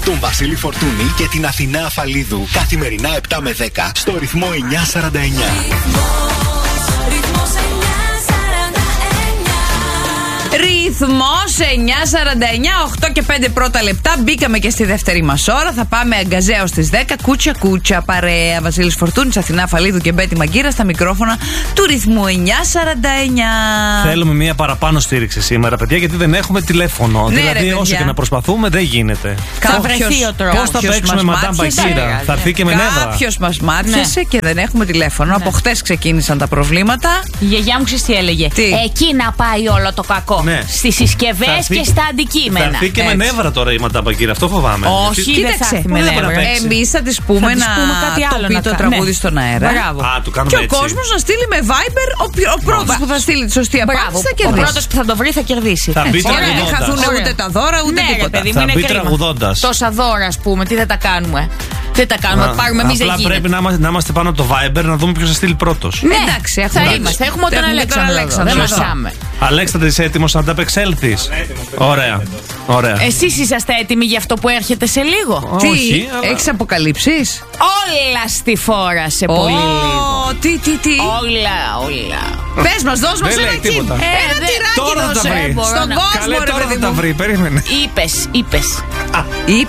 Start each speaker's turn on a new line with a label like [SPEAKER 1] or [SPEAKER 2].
[SPEAKER 1] τον Βασίλη Φορτούνη και την Αθηνά Αφαλίδου. Καθημερινά 7 με 10 στο ρυθμό 949.
[SPEAKER 2] Ρυθμός 9:49, 8 και 5 πρώτα λεπτά. Μπήκαμε και στη δεύτερη μας ώρα. Θα πάμε αγκαζέω στις 10. Κούτσα παρέα. Βασίλης Φορτούνης, Αθηνά Φαλίδου και Μπέτη Μαγκύρα στα μικρόφωνα του ρυθμού 9:49.
[SPEAKER 3] Θέλουμε μια παραπάνω στήριξη σήμερα, παιδιά, γιατί δεν έχουμε τηλέφωνο.
[SPEAKER 2] Ναι,
[SPEAKER 3] δηλαδή, όσο και να προσπαθούμε, δεν γίνεται.
[SPEAKER 2] Θα βρεθεί ο τρόπος.
[SPEAKER 3] Πώς θα παίξουμε Μαντάμ Μπαγκύρα? Θα έρθει και με νεύρα.
[SPEAKER 2] Κάποιος μας μάτιασε και δεν έχουμε τηλέφωνο. Από χτες ξεκίνησαν τα προβλήματα.
[SPEAKER 4] Η γιαγιά μου ξέρεις τι έλεγε? Εκεί να πάει όλο το κακό.
[SPEAKER 3] Ναι.
[SPEAKER 4] Στις συσκευές και στα αντικείμενα.
[SPEAKER 3] Θα έρθει και με νεύρα τώρα η Μαντάμ Μπαγκύρα, αυτό φοβάμαι.
[SPEAKER 2] Όχι,
[SPEAKER 4] κοίταξε.
[SPEAKER 2] Εμείς θα της πούμε να το πει το τραγούδι στον αέρα. Και ο κόσμος να στείλει με Viber. Ο πρώτος που θα στείλει τη σωστή απάντηση θα κερδίσει.
[SPEAKER 4] Ο πρώτος που θα το βρει θα κερδίσει.
[SPEAKER 3] Θα μπει
[SPEAKER 2] Και δεν χαθούν ούτε τα δώρα ούτε τίποτα.
[SPEAKER 3] Θα μπει τραγουδώντας.
[SPEAKER 4] Τόσα δώρα, ας πούμε, τι δεν τα κάνουμε. Δεν τα κάνουμε, πάρουμε εμείς δεν γίνεται.
[SPEAKER 3] Πρέπει να είμαστε πάνω από το Viber να δούμε ποιος θα στείλει πρώτος.
[SPEAKER 4] Ναι, εντάξει, θα είμαστε. Έχουμε τον Αλέξανδρο. Δεν μασάμε.
[SPEAKER 3] Αλέξανδρε, είσαι έτοιμος να ανταπεξέλθεις? Ωραία.
[SPEAKER 4] Εσείς είσαστε έτοιμοι για αυτό που έρχεται σε λίγο?
[SPEAKER 2] Τι,
[SPEAKER 3] έχεις
[SPEAKER 2] αποκαλύψεις?
[SPEAKER 4] Όλα στη φόρα σε πολύ λίγο.
[SPEAKER 2] Τι.
[SPEAKER 4] Όλα.
[SPEAKER 2] Πες μας, δώσ' μας ένα εκεί. Ένα τυράκι
[SPEAKER 3] τώρα θα τα
[SPEAKER 2] δώσε.
[SPEAKER 3] βρει.
[SPEAKER 2] Στον κόσμο,
[SPEAKER 3] Καλέ,
[SPEAKER 2] ρε
[SPEAKER 3] τώρα
[SPEAKER 2] παιδί
[SPEAKER 3] θα τα
[SPEAKER 2] μου.
[SPEAKER 3] βρει, περίμενε.
[SPEAKER 4] Είπες.